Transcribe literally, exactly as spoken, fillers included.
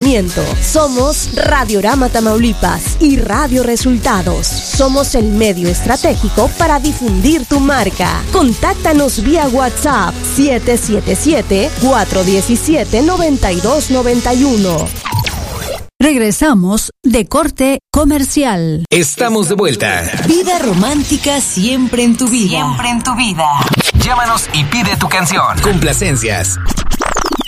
crecimiento. Somos Radiorama Tamaulipas y Radio Resultados. Somos el medio estratégico para difundir tu marca. Contáctanos vía WhatsApp siete siete siete, cuatro uno siete, nueve dos nueve uno. Regresamos de corte comercial. Estamos de vuelta. Vida romántica siempre en tu vida. Siempre en tu vida. Llámanos y pide tu canción. Complacencias.